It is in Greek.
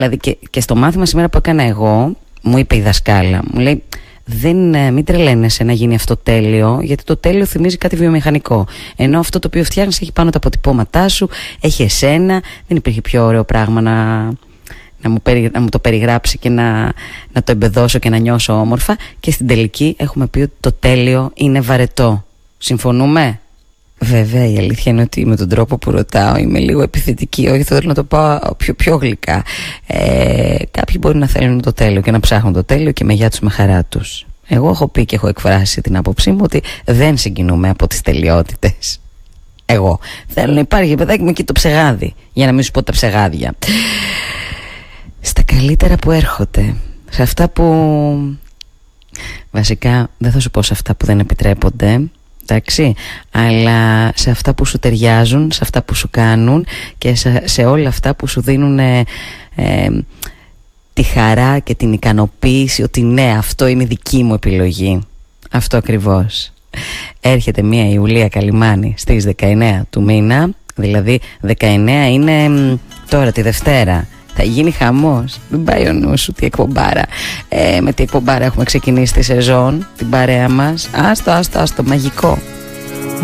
Δηλαδή και στο μάθημα σήμερα που έκανα εγώ, μου είπε η δασκάλα, μου λέει μην τρελαίνεσαι να γίνει αυτό τέλειο, γιατί το τέλειο θυμίζει κάτι βιομηχανικό. Ενώ αυτό το οποίο φτιάχνεις έχει πάνω τα αποτυπώματά σου, έχει εσένα, δεν υπήρχε πιο ωραίο πράγμα να μου το περιγράψει και να το εμπεδώσω και να νιώσω όμορφα. Και στην τελική έχουμε πει ότι το τέλειο είναι βαρετό. Συμφωνούμε? Βέβαια η αλήθεια είναι ότι με τον τρόπο που ρωτάω είμαι λίγο επιθετική. Όχι, θέλω να το πάω πιο γλυκά. Κάποιοι μπορεί να θέλουν το τέλειο και να ψάχνουν το τέλειο και με γεια τους με χαρά τους. Εγώ έχω πει και έχω εκφράσει την άποψή μου ότι δεν συγκινούμε από τις τελειότητες. Εγώ θέλω να υπάρχει, παιδάκι μου, εκεί το ψεγάδι, για να μην σου πω τα ψεγάδια. Στα καλύτερα που έρχονται, σε αυτά που βασικά δεν θα σου πω σε αυτά που δεν επιτρέπονται, εντάξει, αλλά σε αυτά που σου ταιριάζουν, σε αυτά που σου κάνουν και σε όλα αυτά που σου δίνουν τη χαρά και την ικανοποίηση ότι ναι, αυτό είναι δική μου επιλογή. Αυτό ακριβώς. Έρχεται 1 Ιουλία Καλιμάνη στις 19 του μήνα, δηλαδή 19 είναι τώρα τη Δευτέρα. Θα γίνει χαμός. Μην πάει ο νους σου τι εκπομπάρα. Με τι εκπομπάρα έχουμε ξεκινήσει τη σεζόν, την παρέα μας. Άστο, μαγικό.